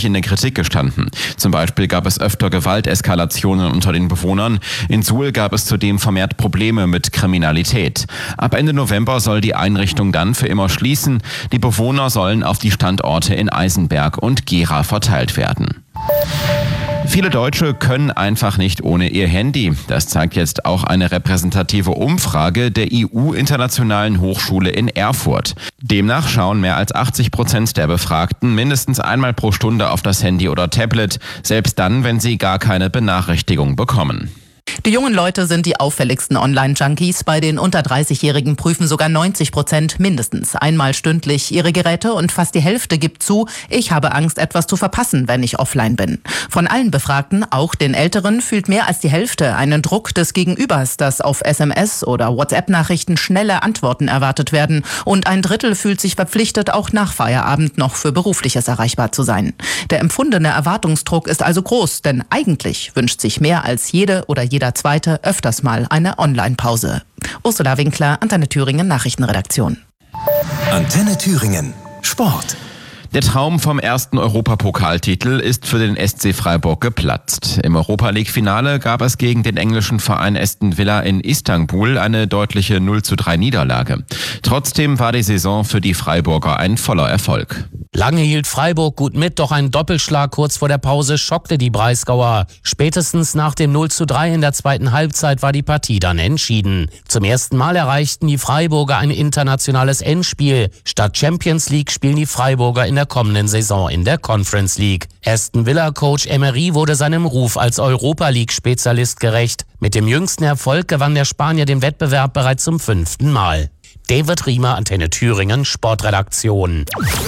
häufig in der Kritik gestanden. Zum Beispiel gab es öfter Gewalteskalationen unter den Bewohnern. In Suhl gab es zudem vermehrt Probleme mit Kriminalität. Ab Ende November soll die Einrichtung dann für immer schließen. Die Bewohner sollen auf die Standorte in Eisenberg und Gera verteilt werden. Viele Deutsche können einfach nicht ohne ihr Handy. Das zeigt jetzt auch eine repräsentative Umfrage der EU-Internationalen Hochschule in Erfurt. Demnach schauen mehr als 80% der Befragten mindestens einmal pro Stunde auf das Handy oder Tablet, selbst dann, wenn sie gar keine Benachrichtigung bekommen. Die jungen Leute sind die auffälligsten Online-Junkies. Bei den unter 30-Jährigen prüfen sogar 90% mindestens einmal stündlich ihre Geräte und fast die Hälfte gibt zu, ich habe Angst, etwas zu verpassen, wenn ich offline bin. Von allen Befragten, auch den Älteren, fühlt mehr als die Hälfte einen Druck des Gegenübers, dass auf SMS oder WhatsApp-Nachrichten schnelle Antworten erwartet werden. Und ein Drittel fühlt sich verpflichtet, auch nach Feierabend noch für Berufliches erreichbar zu sein. Der empfundene Erwartungsdruck ist also groß, denn eigentlich wünscht sich mehr als jede oder jeder Zweite öfters mal eine Online-Pause. Ursula Winkler, Antenne Thüringen Nachrichtenredaktion. Antenne Thüringen Sport. Der Traum vom ersten Europapokaltitel ist für den SC Freiburg geplatzt. Im Europa-League-Finale gab es gegen den englischen Verein Aston Villa in Istanbul eine deutliche 0:3 Niederlage. Trotzdem war die Saison für die Freiburger ein voller Erfolg. Lange hielt Freiburg gut mit, doch ein Doppelschlag kurz vor der Pause schockte die Breisgauer. Spätestens nach dem 0:3 in der zweiten Halbzeit war die Partie dann entschieden. Zum ersten Mal erreichten die Freiburger ein internationales Endspiel. Statt Champions League spielen die Freiburger in der kommenden Saison in der Conference League. Aston Villa-Coach Emery wurde seinem Ruf als Europa-League-Spezialist gerecht. Mit dem jüngsten Erfolg gewann der Spanier den Wettbewerb bereits zum 5. Mal. David Riemer, Antenne Thüringen, Sportredaktion.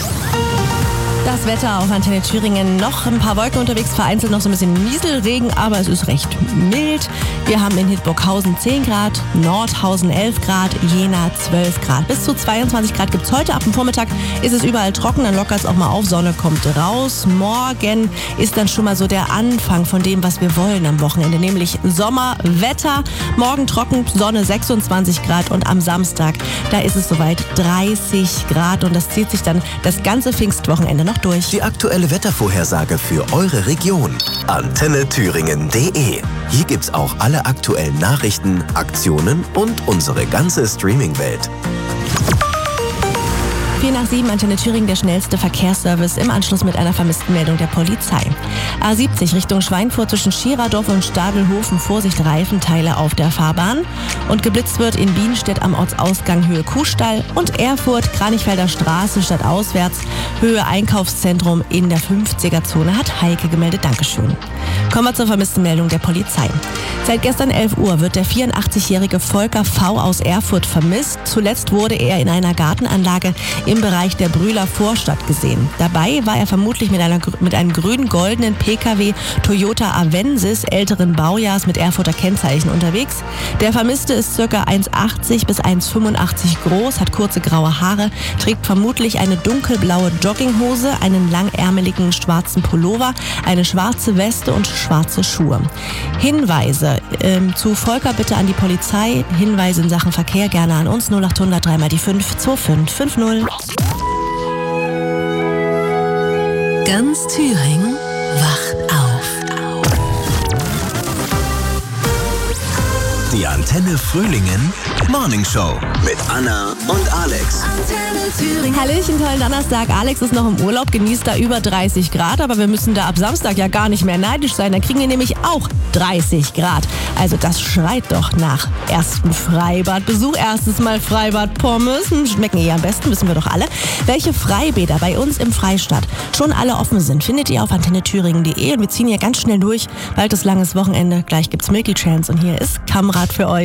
Das Wetter auf Antenne Thüringen, noch ein paar Wolken unterwegs, vereinzelt noch so ein bisschen Nieselregen, aber es ist recht mild. Wir haben in Hildburghausen 10 Grad, Nordhausen 11 Grad, Jena 12 Grad. Bis zu 22 Grad gibt es heute. Ab dem Vormittag ist es überall trocken, dann lockert es auch mal auf, Sonne kommt raus. Morgen ist dann schon mal so der Anfang von dem, was wir wollen am Wochenende, nämlich Sommerwetter. Morgen trocken, Sonne 26 Grad und am Samstag, da ist es soweit 30 Grad und das zieht sich dann das ganze Pfingstwochenende noch durch. Die aktuelle Wettervorhersage für eure Region. AntenneThüringen.de. Hier gibt's auch alle aktuellen Nachrichten, Aktionen und unsere ganze Streaming-Welt. 4:07, Antenne Thüringen, der schnellste Verkehrsservice im Anschluss mit einer vermissten Meldung der Polizei. A70 Richtung Schweinfurt zwischen Schieradorf und Stadelhofen, Vorsicht, Reifenteile auf der Fahrbahn. Und geblitzt wird in Bienstedt am Ortsausgang Höhe Kuhstall und Erfurt, Kranichfelder Straße statt auswärts, Höhe Einkaufszentrum in der 50er-Zone, hat Heike gemeldet. Dankeschön. Kommen wir zur vermissten Meldung der Polizei. Seit gestern 11 Uhr wird der 84-jährige Volker V. aus Erfurt vermisst. Zuletzt wurde er in einer Gartenanlage im Bereich der Brühler Vorstadt gesehen. Dabei war er vermutlich mit einem grün-goldenen PKW Toyota Avensis älteren Baujahrs mit Erfurter Kennzeichen unterwegs. Der Vermisste ist ca. 1,80 bis 1,85 groß, hat kurze graue Haare, trägt vermutlich eine dunkelblaue Jogginghose, einen langärmeligen schwarzen Pullover, eine schwarze Weste und schwarze Schuhe. Hinweise zu Volker bitte an die Polizei. Hinweise in Sachen Verkehr gerne an uns 0800 3 mal die 5 2550. Ganz Thüringen wacht auf. Die Antenne Frühlingen Morning Show mit Anna und Alex. Antenne Thüringen. Hallöchen, tollen Donnerstag. Alex ist noch im Urlaub, genießt da über 30 Grad, aber wir müssen da ab Samstag ja gar nicht mehr neidisch sein. Da kriegen wir nämlich auch 30 Grad. Also das schreit doch nach ersten Freibadbesuch. Erstes Mal Freibad Pommes. Schmecken am besten, wissen wir doch alle. Welche Freibäder bei uns im Freistaat schon alle offen sind, findet ihr auf antennethüringen.de. Und wir ziehen hier ganz schnell durch. Bald ist langes Wochenende. Gleich gibt's Milky Chance und hier ist Kamrat für euch.